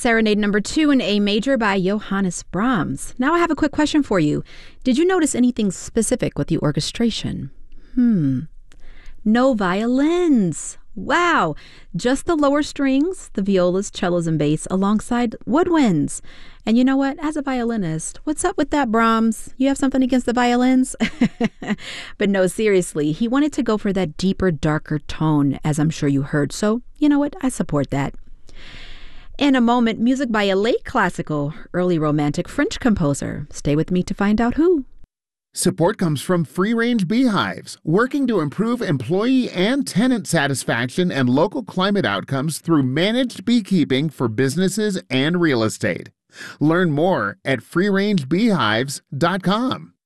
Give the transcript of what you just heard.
Serenade number 2 in A major by Johannes Brahms. Now I have a quick question for you. Did you notice anything specific with the orchestration? No violins. Wow. Just the lower strings, the violas, cellos, and bass alongside woodwinds. And you know what? As a violinist, what's up with that, Brahms? You have something against the violins? But no, seriously, he wanted to go for that deeper, darker tone, as I'm sure you heard. So, you know what? I support that. In a moment, music by a late classical, early romantic French composer. Stay with me to find out who. Support comes from Free Range Beehives, working to improve employee and tenant satisfaction and local climate outcomes through managed beekeeping for businesses and real estate. Learn more at freerangebeehives.com.